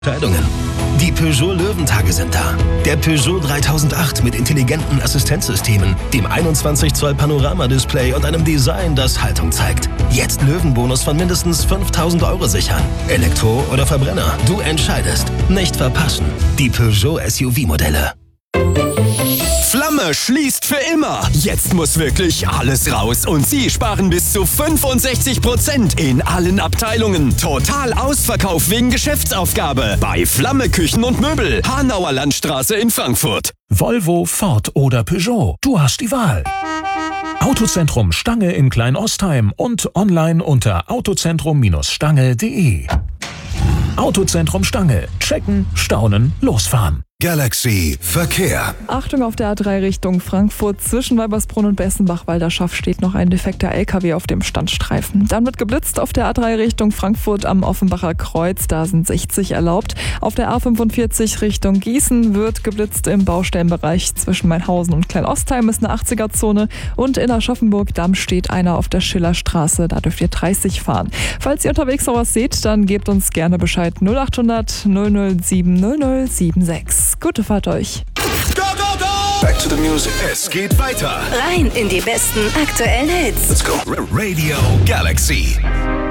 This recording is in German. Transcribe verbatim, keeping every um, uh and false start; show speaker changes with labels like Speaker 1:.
Speaker 1: Entscheidungen. Die Peugeot Löwentage sind da. Der Peugeot dreitausendacht mit intelligenten Assistenzsystemen, dem einundzwanzig Zoll Panoramadisplay und einem Design, das Haltung zeigt. Jetzt Löwenbonus von mindestens fünftausend Euro sichern. Elektro oder Verbrenner, du entscheidest. Nicht verpassen. Die Peugeot S U V-Modelle.
Speaker 2: Flamme schließt für immer. Jetzt muss wirklich alles raus und Sie sparen bis zu fünfundsechzig Prozent in allen Abteilungen. Total Ausverkauf wegen Geschäftsaufgabe bei Flamme Küchen und Möbel, Hanauer Landstraße in Frankfurt.
Speaker 3: Volvo, Ford oder Peugeot, du hast die Wahl. Autozentrum Stange in Kleinostheim und online unter autozentrum Stange punkt de. Autozentrum Stange. Checken, staunen, losfahren.
Speaker 4: Galaxy Verkehr.
Speaker 5: Achtung auf der A drei Richtung Frankfurt. Zwischen Weibersbrunn und Bessenbach-Walderschaft steht noch ein defekter L K W auf dem Standstreifen. Dann wird geblitzt auf der A drei Richtung Frankfurt am Offenbacher Kreuz. Da sind sechzig erlaubt. Auf der A fünfundvierzig Richtung Gießen wird geblitzt im Baustellenbereich. Zwischen Mainhausen und Kleinostheim ist eine achtziger-Zone. Und in Aschaffenburg-Damm steht einer auf der Schillerstraße. Da dürft ihr dreißig fahren. Falls ihr unterwegs noch was seht, dann gebt uns gerne Bescheid. null achthundert null null sieben null null sieben sechs. Gute Fahrt euch.
Speaker 4: Go, go, go! Back to the music. Es geht weiter.
Speaker 6: Rein in die besten aktuellen Hits.
Speaker 4: Let's go. Radio Galaxy.